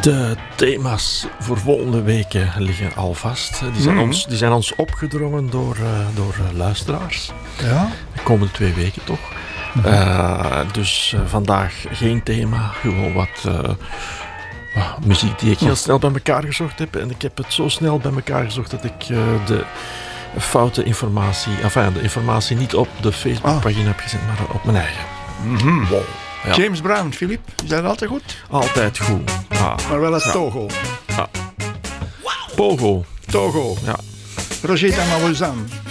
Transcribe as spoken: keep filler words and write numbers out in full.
De thema's voor volgende weken liggen al vast. Die zijn, mm. ons, die zijn ons opgedrongen door, uh, door uh, luisteraars. Ja? De komende twee weken toch. Mm-hmm. Uh, dus uh, vandaag geen thema, gewoon wat uh, uh, muziek die ik heel snel bij elkaar gezocht heb. En ik heb het zo snel bij elkaar gezocht dat ik uh, de foute informatie, enfin de informatie niet op de Facebookpagina ah. heb gezet, maar op mijn eigen. Mm-hmm. Wow. Ja. James Brown, Filip, is dat altijd goed? Altijd goed. Ja. Maar wel als ja. Togo. Ja. Pogo. Togo. Ja. Rosetta Mawuzan.